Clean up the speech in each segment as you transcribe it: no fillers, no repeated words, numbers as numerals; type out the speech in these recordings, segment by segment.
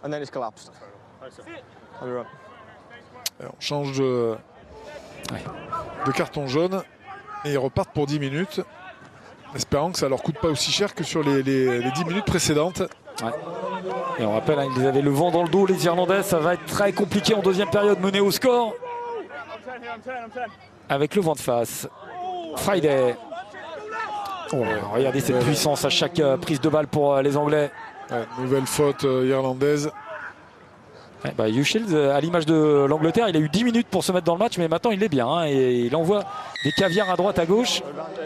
and then it's collapsed. Alors, on change de carton jaune et ils repartent pour 10 minutes. Espérant que ça leur coûte pas aussi cher que sur les 10 minutes précédentes. Ouais. Et on rappelle, hein, ils avaient le vent dans le dos, les Irlandais. Ça va être très compliqué en deuxième période, mené au score. Avec le vent de face. Friday. Oh, regardez cette puissance à chaque prise de balle pour les Anglais. Ouais, nouvelle faute irlandaise. Ouais, bah, Hugh Shields, à l'image de l'Angleterre, il a eu 10 minutes pour se mettre dans le match, mais maintenant il est bien. Hein, et il envoie des caviars à droite, à gauche.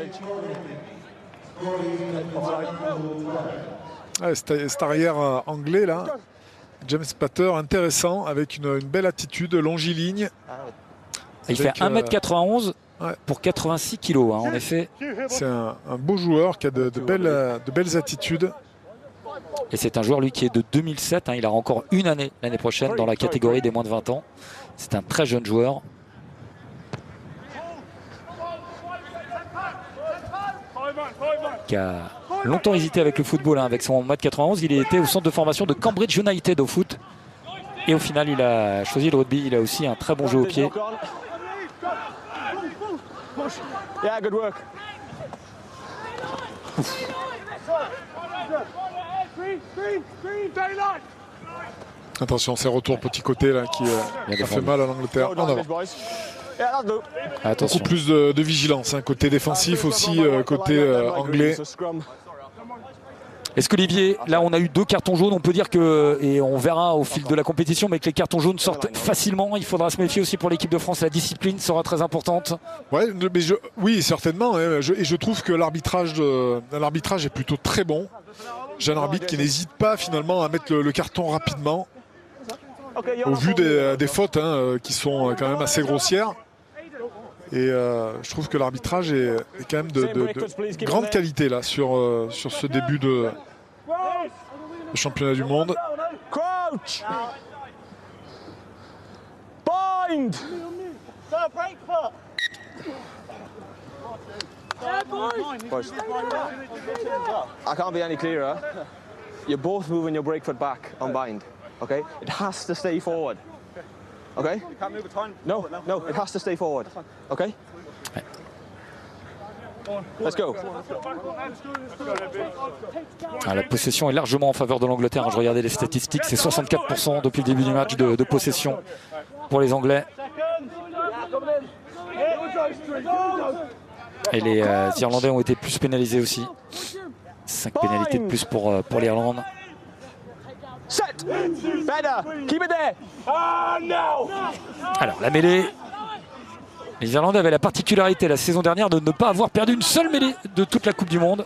Ouais, cet arrière anglais là, James Pater, intéressant, avec une belle attitude, longiligne. Il fait 1m91 pour 86 kg, hein, en effet. C'est un beau joueur qui a de belles attitudes. Et c'est un joueur, lui, qui est de 2007. Hein, il a encore une année l'année prochaine dans la catégorie des moins de 20 ans. C'est un très jeune joueur. Qui a longtemps hésité avec le football, hein, avec son 1m91. Il était au centre de formation de Cambridge United au foot. Et au final, il a choisi le rugby. Il a aussi un très bon jeu au pied. Attention, c'est retour petit côté là qui a fait mal à l'Angleterre. En avant. Attention. Beaucoup plus de vigilance, hein, côté défensif aussi, côté anglais. Est-ce qu'Olivier, là on a eu 2 cartons jaunes, on peut dire que, et on verra au fil de la compétition, mais que les cartons jaunes sortent facilement. Il faudra se méfier aussi pour l'équipe de France, la discipline sera très importante. Ouais, mais oui, certainement, hein, et je trouve que l'arbitrage est plutôt très bon. J'ai un arbitre qui n'hésite pas finalement à mettre le carton rapidement, au vu des fautes, hein, qui sont quand même assez grossières. Et je trouve que l'arbitrage est quand même de grande qualité là sur ce début de championnat du monde. Crouch! Bind! Boys, I can't be any clearer. You're both moving your break foot back on bind. Okay? It has to stay forward. Okay? You can't move a ton. No, it has to stay forward. Okay? Let's go. Ah, la possession est largement en faveur de l'Angleterre. Je regardais les statistiques, c'est 64% depuis le début du match de possession pour les Anglais. Et les Irlandais ont été plus pénalisés aussi. 5 pénalités de plus pour l'Irlande. Set! Better! Keep it there! Alors, la mêlée. Les Irlandais avaient la particularité la saison dernière de ne pas avoir perdu une seule mêlée de toute la Coupe du Monde.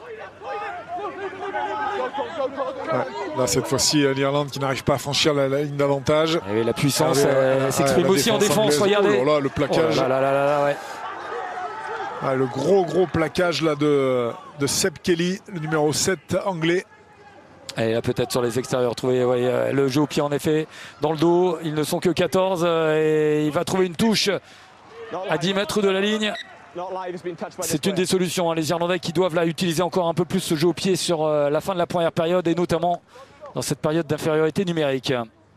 Ouais, là, cette fois-ci, l'Irlande qui n'arrive pas à franchir la ligne d'avantage. Et la puissance s'exprime aussi en défense, regardez. Oh là, le plaquage. Oh là, ouais. Ah, le gros plaquage là de Seb Kelly, le numéro 7 anglais. Et là peut-être sur les extérieurs, trouver le jeu au pied en effet, dans le dos, ils ne sont que 14 et il va trouver une touche à 10 mètres de la ligne. C'est une des solutions, hein, les Irlandais qui doivent là utiliser encore un peu plus ce jeu au pied sur la fin de la première période et notamment dans cette période d'infériorité numérique.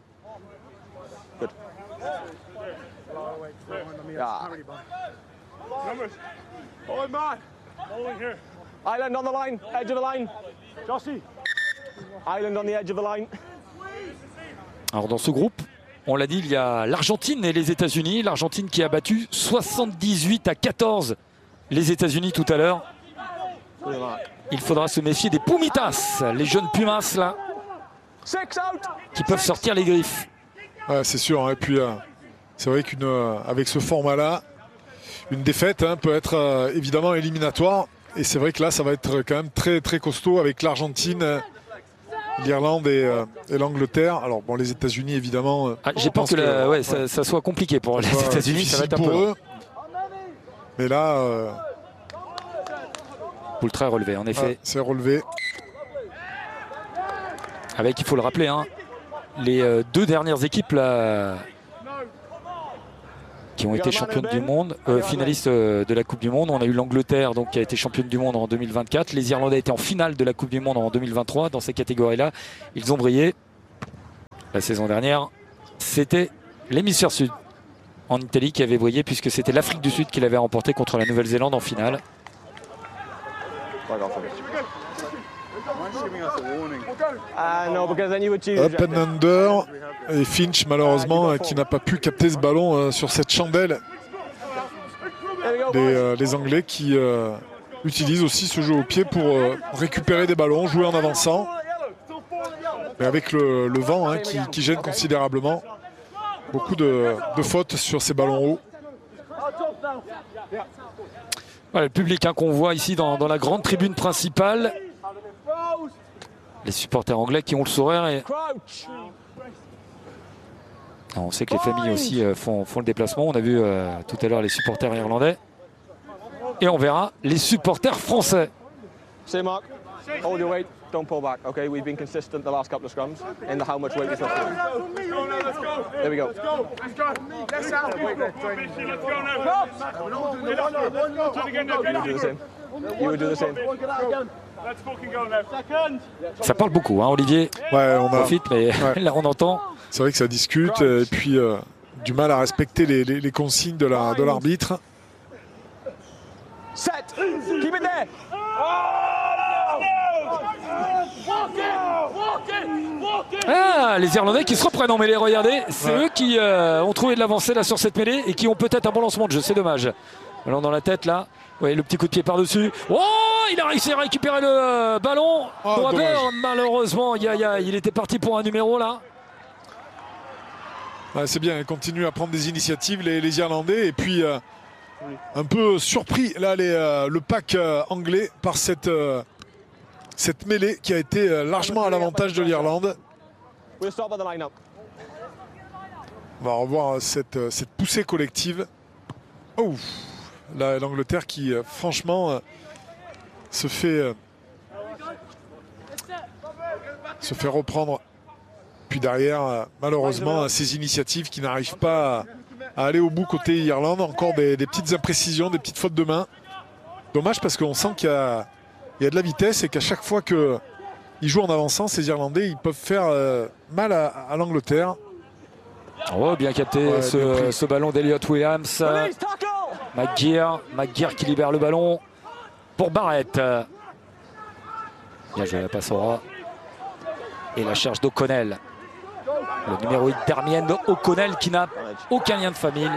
Island on the line, edge of the line. Island on the edge of the line. Alors dans ce groupe, on l'a dit, il y a l'Argentine et les États-Unis. L'Argentine qui a battu 78-14 les États-Unis tout à l'heure. Il faudra se méfier des Pumitas, les jeunes Pumas là, qui peuvent sortir les griffes. Ouais, c'est sûr, hein. Et puis c'est vrai qu'avec ce format-là, une défaite peut être évidemment éliminatoire. Et c'est vrai que là, ça va être quand même très très costaud avec l'Argentine, l'Irlande et l'Angleterre. Alors bon, les États-Unis évidemment. J'ai peur que ça soit compliqué pour les États-Unis. Ça va être un peu eux. Mais là, poule très relevé en effet. C'est relevé. Avec, il faut le rappeler, hein, les 2 dernières équipes là, qui ont été championnes du monde, finalistes de la Coupe du Monde. On a eu l'Angleterre donc, qui a été championne du monde en 2024. Les Irlandais étaient en finale de la Coupe du monde en 2023 dans ces catégories-là. Ils ont brillé. La saison dernière, c'était l'hémisphère sud en Italie qui avait brillé puisque c'était l'Afrique du Sud qui l'avait remporté contre la Nouvelle-Zélande en finale. Up and under. Et Finch, malheureusement, qui n'a pas pu capter ce ballon sur cette chandelle. Les Anglais qui utilisent aussi ce jeu au pied pour récupérer des ballons, jouer en avançant. Mais avec le vent qui gêne considérablement. Beaucoup de fautes sur ces ballons hauts. Voilà, le public qu'on voit ici dans la grande tribune principale. Les supporters anglais qui ont le sourire. Et... on sait que les familles aussi font le déplacement. On a vu tout à l'heure les supporters irlandais. Et on verra les supporters français. C'est Mark. Hold your weight, don't pull back. Okay, we've been consistent the last couple of scrums in how much weight we put through. There we go. Let's go. Let's go. You would do the same. Let's fucking go now. Ça parle beaucoup, Olivier. Ouais, on profite, mais là on entend. C'est vrai que ça discute et puis du mal à respecter les consignes de l'arbitre. Set. Keep it there. Ah, les Irlandais qui se reprennent en mêlée, regardez. C'est eux qui ont trouvé de l'avancée là sur cette mêlée et qui ont peut-être un bon lancement de jeu. C'est dommage. Ballon dans la tête là. Ouais, le petit coup de pied par-dessus. Oh, il a réussi à récupérer le ballon. Malheureusement, il était parti pour un numéro là. Ouais, c'est bien, il continue à prendre des initiatives, les Irlandais. Et puis, un peu surpris là, le pack anglais par cette mêlée qui a été largement à l'avantage de l'Irlande. On va revoir cette poussée collective. Oh, l'Angleterre qui franchement se fait reprendre. Puis derrière, malheureusement, ces initiatives qui n'arrivent pas à aller au bout côté Irlande. Encore des petites imprécisions, des petites fautes de main. Dommage parce qu'on sent qu'il y a de la vitesse et qu'à chaque fois qu'ils jouent en avançant, ces Irlandais, ils peuvent faire mal à l'Angleterre. Oh, bien capté ce ballon d'Elliott Williams. McGear qui libère le ballon pour Barrett. Bien joué la passe au ras. Et la charge d'O'Connell. Le numéro 8 Darmien O'Connell qui n'a aucun lien de famille.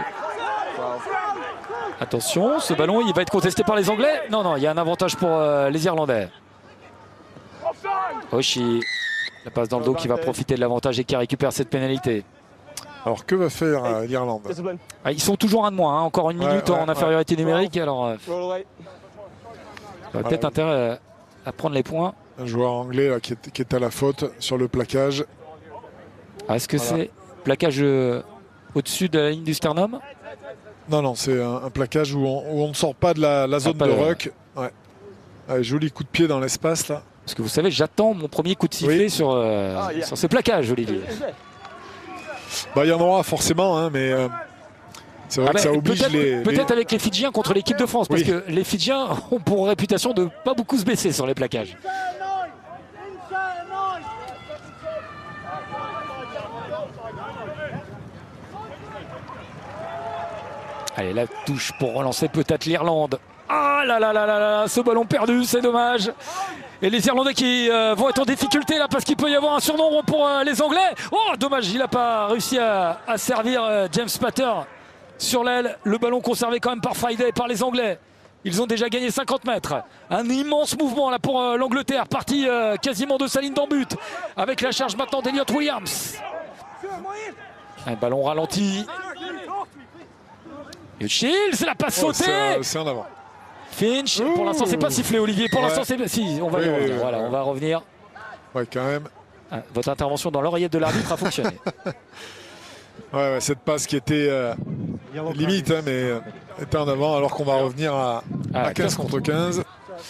Attention, ce ballon il va être contesté par les Anglais. Non, il y a un avantage pour les Irlandais. Oshie, la passe dans le dos qui va profiter de l'avantage et qui récupère cette pénalité. Alors que va faire l'Irlande? Ils sont toujours un de moins, encore une minute en infériorité numérique. Alors, peut-être intérêt à prendre les points. Un joueur anglais là, qui est à la faute sur le plaquage. Est-ce que c'est plaquage au-dessus de la ligne du sternum? Non, c'est un plaquage où on ne sort pas de la zone de ruck. Ouais. Allez, joli coup de pied dans l'espace là. Parce que vous savez, j'attends mon premier coup de sifflet sur ce plaquage, Olivier. Il y en aura forcément, mais c'est vrai que ça oblige peut-être avec les Fidjiens contre l'équipe de France, parce que les Fidjiens ont pour réputation de pas beaucoup se baisser sur les plaquages. Allez, la touche pour relancer peut-être l'Irlande. Ah là, ce ballon perdu, c'est dommage. Et les Irlandais qui vont être en difficulté là parce qu'il peut y avoir un surnombre pour les Anglais. Oh, dommage, il n'a pas réussi à servir James Pater sur l'aile. Le ballon conservé quand même par Friday et par les Anglais. Ils ont déjà gagné 50 mètres. Un immense mouvement là pour l'Angleterre, parti quasiment de sa ligne d'en but. Avec la charge maintenant d'Elliott Williams. Un ballon ralenti. Shields, la passe sautée. C'est en avant. Finch, pour l'instant c'est pas sifflé, Olivier. Pour l'instant c'est... Si, on va y revenir. Voilà, on va revenir. Ouais, quand même. Votre intervention dans l'oreillette de l'arbitre a fonctionné. Cette passe qui était limite, mais était en avant, alors qu'on va revenir à 15 contre 15.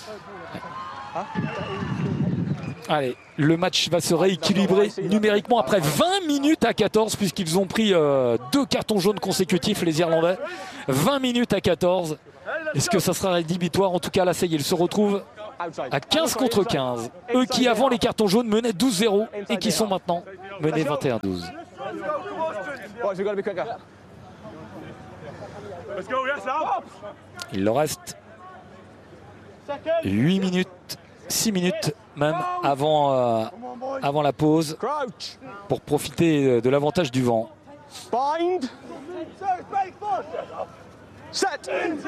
Allez, le match va se rééquilibrer numériquement après 20 minutes à 14, puisqu'ils ont pris 2 cartons jaunes consécutifs, les Irlandais. 20 minutes à 14. Est-ce que ça sera rédhibitoire? En tout cas, là, ça y est, ils se retrouvent à 15 contre 15. Eux qui, avant les cartons jaunes, menaient 12-0 et qui sont maintenant menés 21-12. Il leur reste 8 minutes, 6 minutes même avant la pause pour profiter de l'avantage du vent. Bind. Set.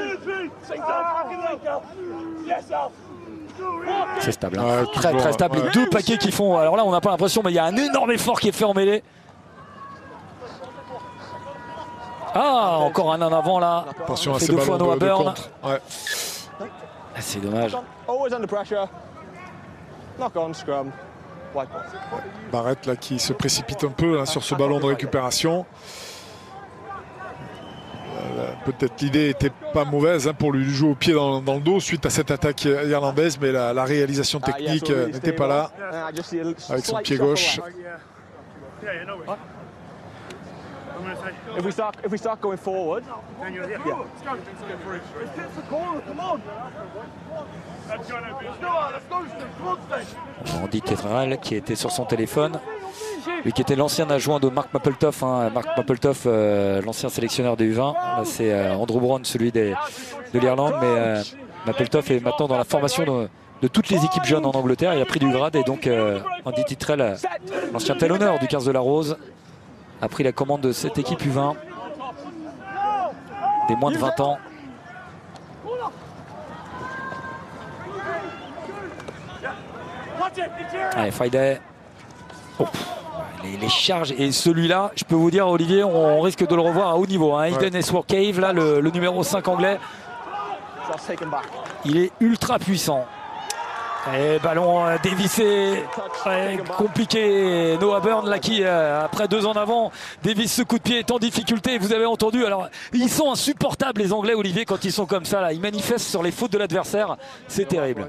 C'est stable, hein. Très stable. Les deux paquets qui font. Alors là, on n'a pas l'impression, mais il y a un énorme effort qui est fait en mêlée. Ah, encore un en avant là. Attention à ces ces deux fois ballons Noah de Burn. contre. Ouais. Ah, c'est dommage. Always under pressure. Knock on, scrum. White ball. Barrett là qui se précipite un peu là, sur ce ballon de récupération. Peut-être l'idée n'était pas mauvaise, hein, pour lui jouer au pied dans le dos suite à cette attaque irlandaise, mais la réalisation technique n'était pas là avec son pied gauche. If we start going forward, Andy Tetrel qui était sur son téléphone, lui qui était l'ancien adjoint de Mark Mappletoft, hein. Mark Mappletoft, l'ancien sélectionneur des U20. Là c'est Andrew Brown, celui de l'Irlande, mais Mappletoft est maintenant dans la formation de toutes les équipes jeunes en Angleterre. Il a pris du grade et donc Andy Tetrel, l'ancien talonneur du 15 de la Rose, a pris la commande de cette équipe U20 des moins de 20 ans. Allez, Friday. Oh, les charges. Et celui-là, je peux vous dire, Olivier, on risque de le revoir à haut niveau, hein. Eden Esworth Cave, là, le numéro 5 anglais. Il est ultra puissant. Et ballon dévissé, compliqué. Noah Burn là qui, après 2 ans d'avant, dévisse ce coup de pied, est en difficulté. Vous avez entendu, alors ils sont insupportables les Anglais, Olivier, quand ils sont comme ça là. Ils manifestent sur les fautes de l'adversaire, c'est terrible.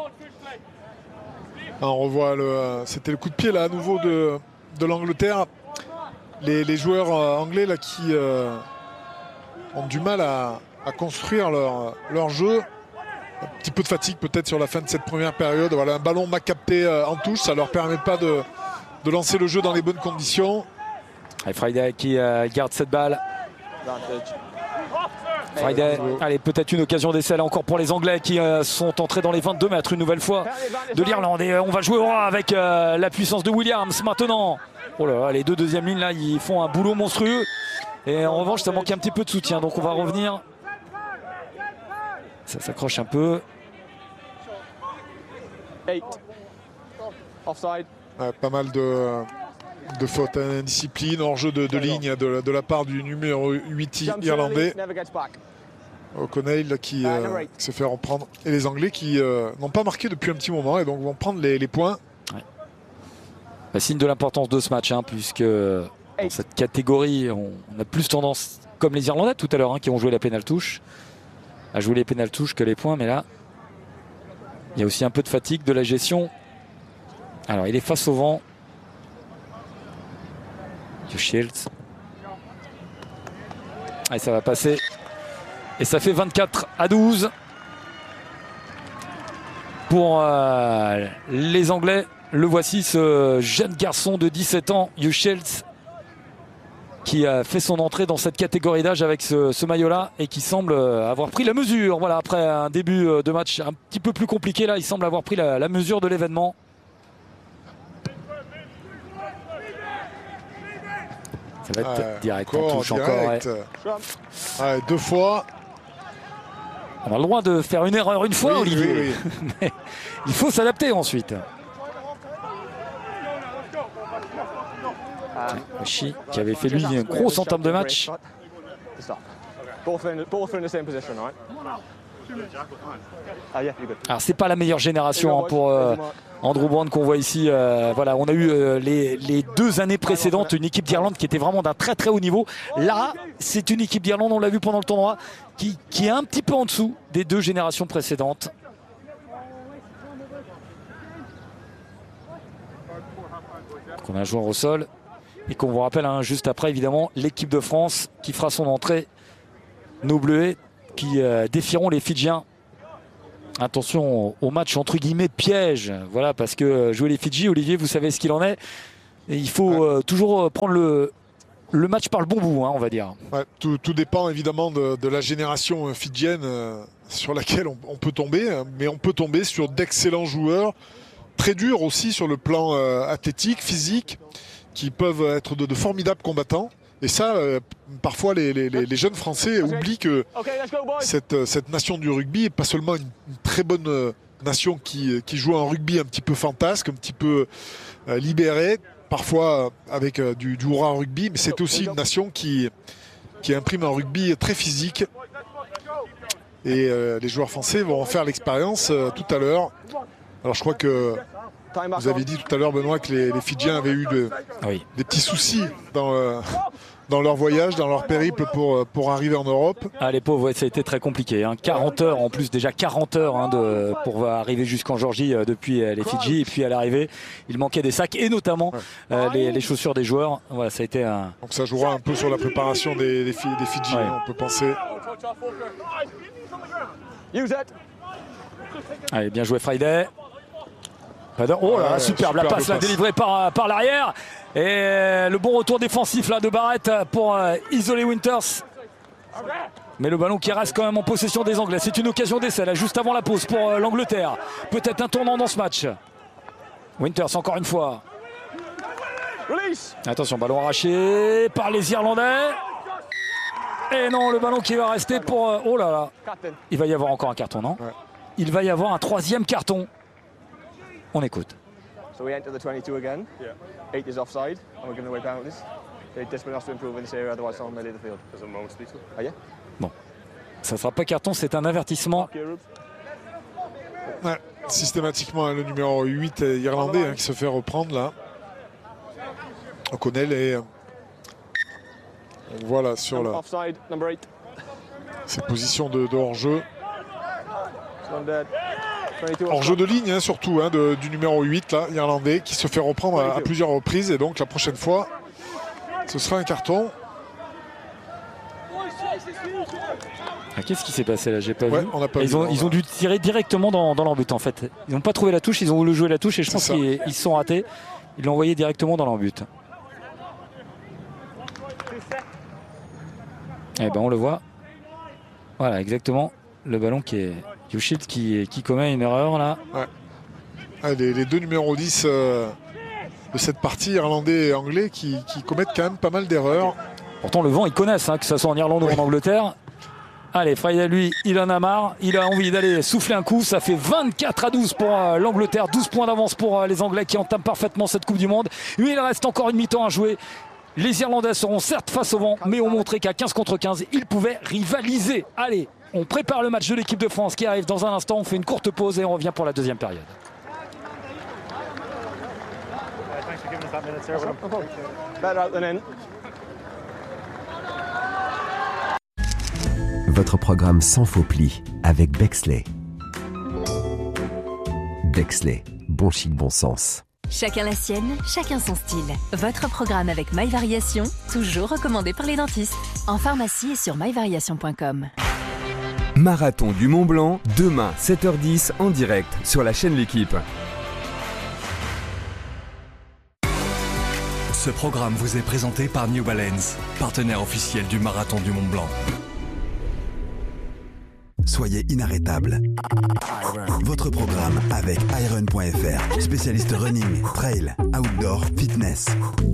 On revoit c'était le coup de pied là à nouveau de l'Angleterre. Les joueurs anglais là qui ont du mal à construire leur jeu. Un petit peu de fatigue peut-être sur la fin de cette première période. Voilà, un ballon mal capté en touche, ça leur permet pas de lancer le jeu dans les bonnes conditions. Et Friday qui garde cette balle. Friday, allez, peut-être une occasion d'essai là encore pour les Anglais qui sont entrés dans les 22 mètres une nouvelle fois de l'Irlande. Et on va jouer au ras avec la puissance de Williams maintenant. Oh là là, les deux deuxièmes lignes là, ils font un boulot monstrueux. Et en revanche, ça manque un petit peu de soutien. Donc on va revenir. Ça s'accroche un peu. Offside. Ouais, pas mal de fautes, indiscipline, hors-jeu de ligne de la part du numéro 8 irlandais. O'Connell qui s'est fait reprendre. Et les Anglais qui n'ont pas marqué depuis un petit moment et donc vont prendre les points. Ouais. Bah, signe de l'importance de ce match, hein, puisque dans cette catégorie, on a plus tendance, comme les Irlandais tout à l'heure, hein, qui ont joué la pénale touche, à jouer les pénales touches que les points, mais là il y a aussi un peu de fatigue de la gestion. Alors il est face au vent. Shields. Et ça va passer. Et ça fait 24-12 pour les Anglais. Le voici, ce jeune garçon de 17 ans, Hugh Shields, qui a fait son entrée dans cette catégorie d'âge avec ce maillot-là et qui semble avoir pris la mesure. Voilà, après un début de match un petit peu plus compliqué, là, il semble avoir pris la mesure de l'événement. Ça va être direct, en touche direct. Encore. Ouais. Ouais, 2 fois. On a le droit de faire une erreur une fois, oui, Olivier. Oui. Mais il faut s'adapter ensuite. Oshie qui avait fait lui une grosse entame de match. Alors c'est pas la meilleure génération, hein, pour Andrew Brown qu'on voit ici. Voilà, on a eu les 2 années précédentes une équipe d'Irlande qui était vraiment d'un très très haut niveau. Là, c'est une équipe d'Irlande, on l'a vu pendant le tournoi, qui est un petit peu en dessous des 2 générations précédentes. Donc on a un joueur au sol et qu'on vous rappelle, hein, juste après évidemment l'équipe de France qui fera son entrée, nos Bleuets qui défieront les Fidjiens Attention au match entre guillemets piège, voilà, parce que jouer les Fidji, Olivier, vous savez ce qu'il en est. Et il faut toujours prendre le match par le bon bout, hein, on va dire. Ouais, tout dépend évidemment de la génération fidjienne sur laquelle on peut tomber, hein, mais on peut tomber sur d'excellents joueurs, très durs aussi sur le plan athlétique, physique, qui peuvent être de formidables combattants. Et ça, parfois, les jeunes Français oublient que cette nation du rugby n'est pas seulement une très bonne nation qui joue un rugby un petit peu fantasque, un petit peu libéré, parfois avec du hurrah rugby, mais c'est aussi une nation qui imprime un rugby très physique. Et les joueurs français vont en faire l'expérience tout à l'heure. Alors je crois que vous avez dit tout à l'heure, Benoît, que les Fidjiens avaient eu des petits soucis dans leur voyage, dans leur périple pour arriver en Europe. Ah, les pauvres, ouais, ça a été très compliqué. Hein. 40 heures, en plus déjà 40 heures hein, pour arriver jusqu'en Georgie depuis les Fidji. Et puis à l'arrivée, il manquait des sacs et notamment les chaussures des joueurs. Voilà, ça a été un... Donc ça jouera un peu sur la préparation des Fidji, ouais. On peut penser. Allez, bien joué Friday. Oh là, superbe la passe là, délivrée par l'arrière. Et le bon retour défensif là de Barrett pour isoler Winters. Mais le ballon qui reste quand même en possession des Anglais. C'est une occasion d'essai là, juste avant la pause pour l'Angleterre. Peut-être un tournant dans ce match. Winters encore une fois. Attention, ballon arraché par les Irlandais. Et non, le ballon qui va rester pour... Oh là là. Il va y avoir encore un carton, non? Il va y avoir un troisième carton. On écoute. So we enter the 22 again. 8 is offside, and we're giving away penalties. They desperately have to improve in this area, otherwise someone may leave the field. There's a moment, oh, yeah? Bon, ça ne sera pas carton, c'est un avertissement. Ouais, systématiquement, le numéro 8 irlandais qui se fait reprendre là. On connaît les... Voilà sur la... Offside, number 8. Ces positions de hors-jeu. Hors-jeu de ligne surtout du numéro 8 là, irlandais, qui se fait reprendre à plusieurs reprises. Et donc la prochaine fois, ce sera un carton. Ah, qu'est-ce qui s'est passé là? J'ai pas vu. On a pas ils ont dû tirer directement dans leur but en fait. Ils n'ont pas trouvé la touche, ils ont voulu jouer la touche et je pense qu'ils se sont ratés. Ils l'ont envoyé directement dans leur but. Eh ben on le voit. Voilà, exactement. Le ballon qui est Youshit qui commet une erreur là. Ouais. Les deux numéros 10 de cette partie, irlandais et anglais, qui commettent quand même pas mal d'erreurs. Pourtant le vent ils connaissent, que ce soit en Irlande ou en Angleterre. Allez, Friday lui, il en a marre. Il a envie d'aller souffler un coup. Ça fait 24-12 pour l'Angleterre. 12 points d'avance pour les Anglais qui entament parfaitement cette Coupe du Monde. Mais il reste encore une mi-temps à jouer. Les Irlandais seront certes face au vent, mais ont montré qu'à 15 contre 15, ils pouvaient rivaliser. Allez, on prépare le match de l'équipe de France qui arrive dans un instant. On fait une courte pause et on revient pour la deuxième période. Votre programme sans faux pli avec Bexley. Bexley, bon chic, bon sens. Chacun la sienne, chacun son style. Votre programme avec MyVariation, toujours recommandé par les dentistes. En pharmacie et sur myvariation.com. Marathon du Mont Blanc, demain 7h10 en direct sur la chaîne L'Équipe. Ce programme vous est présenté par New Balance, partenaire officiel du Marathon du Mont Blanc. Soyez inarrêtable. Votre programme avec Iron.fr, spécialiste running, trail, outdoor, fitness.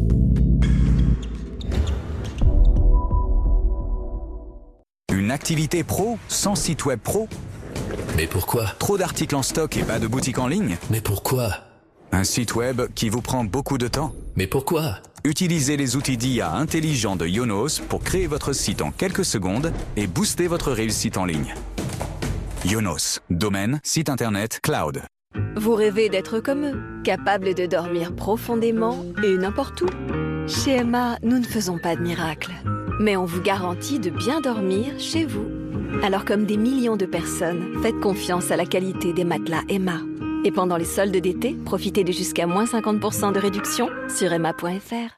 Une activité pro sans site web pro? Mais pourquoi? Trop d'articles en stock et pas de boutique en ligne? Mais pourquoi? Un site web qui vous prend beaucoup de temps? Mais pourquoi? Utilisez les outils d'IA intelligents de Yonos pour créer votre site en quelques secondes et booster votre réussite en ligne. Yonos, domaine, site internet, cloud. Vous rêvez d'être comme eux, capable de dormir profondément et n'importe où? Chez Emma, nous ne faisons pas de miracles, mais on vous garantit de bien dormir chez vous. Alors comme des millions de personnes, faites confiance à la qualité des matelas Emma. Et pendant les soldes d'été, profitez de jusqu'à moins 50% de réduction sur emma.fr.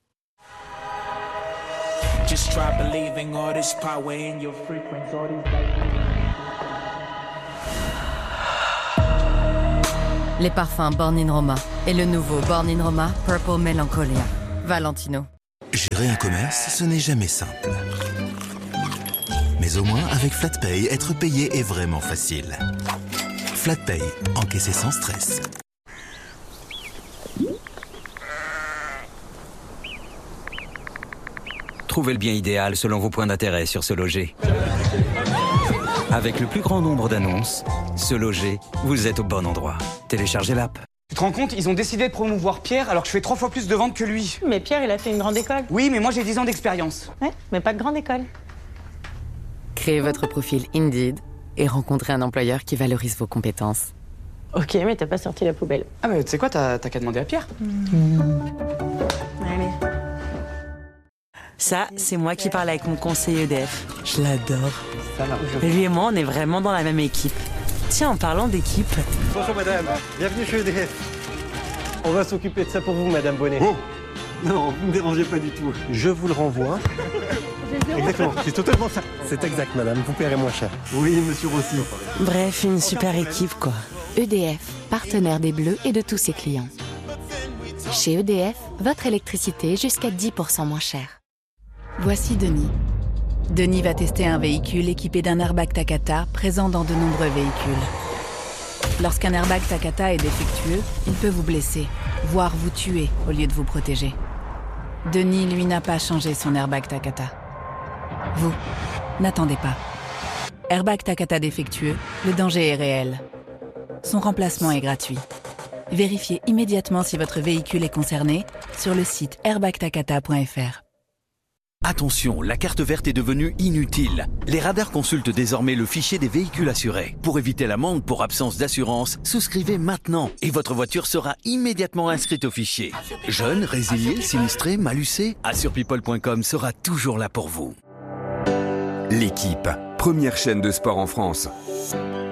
Just try believing all this power in your frequency. Les parfums Born in Roma et le nouveau Born in Roma Purple Melancholia. Valentino. Gérer un commerce, ce n'est jamais simple. Mais au moins, avec FlatPay, être payé est vraiment facile. FlatPay, encaisser sans stress. Trouvez le bien idéal selon vos points d'intérêt sur Se Loger. Avec le plus grand nombre d'annonces, Se Loger, vous êtes au bon endroit. Téléchargez l'app. Tu te rends compte, ils ont décidé de promouvoir Pierre alors que je fais 3 fois plus de ventes que lui. Mais Pierre, il a fait une grande école. Oui, mais moi j'ai 10 ans d'expérience. Ouais, mais pas de grande école. Créez votre profil Indeed et rencontrez un employeur qui valorise vos compétences. Ok, mais t'as pas sorti la poubelle. Ah bah tu sais quoi, t'as qu'à demander à Pierre. Allez. Ça, c'est moi qui parle avec mon conseiller EDF. Je l'adore. Lui et moi, on est vraiment dans la même équipe. Tiens, en parlant d'équipe... Bonjour madame, bienvenue chez EDF. On va s'occuper de ça pour vous, madame Bonnet. Oh non, vous ne me dérangez pas du tout. Je vous le renvoie. Exactement, c'est totalement ça. C'est exact, madame, vous paierez moins cher. Oui, monsieur Rossi. Bref, une super équipe, quoi. EDF, partenaire des Bleus et de tous ses clients. Chez EDF, votre électricité est jusqu'à 10% moins chère. Voici Denis. Denis va tester un véhicule équipé d'un airbag Takata présent dans de nombreux véhicules. Lorsqu'un airbag Takata est défectueux, il peut vous blesser, voire vous tuer au lieu de vous protéger. Denis, lui, n'a pas changé son airbag Takata. Vous, n'attendez pas. Airbag Takata défectueux, le danger est réel. Son remplacement est gratuit. Vérifiez immédiatement si votre véhicule est concerné sur le site airbagtakata.fr. Attention, la carte verte est devenue inutile. Les radars consultent désormais le fichier des véhicules assurés. Pour éviter l'amende pour absence d'assurance, souscrivez maintenant et votre voiture sera immédiatement inscrite au fichier. Jeune, résilié, sinistré, malucé, assurepeople.com sera toujours là pour vous. L'équipe, première chaîne de sport en France.